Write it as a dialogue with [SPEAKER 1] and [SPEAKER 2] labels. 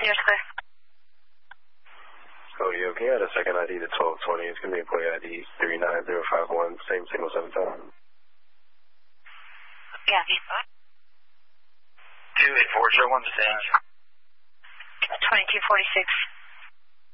[SPEAKER 1] You're clear.
[SPEAKER 2] Oh, yeah, can you add a second ID to 1220? It's going to be employee ID 39051, same signal 7 times.
[SPEAKER 1] Yeah.
[SPEAKER 3] 28401, same.
[SPEAKER 1] 2246.